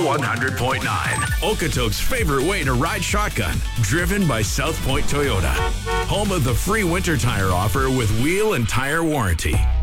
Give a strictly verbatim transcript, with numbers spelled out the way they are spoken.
one hundred point nine. Okotoks' favorite way to ride shotgun. Driven by South Point Toyota. Home of the free winter tire offer with wheel and tire warranty.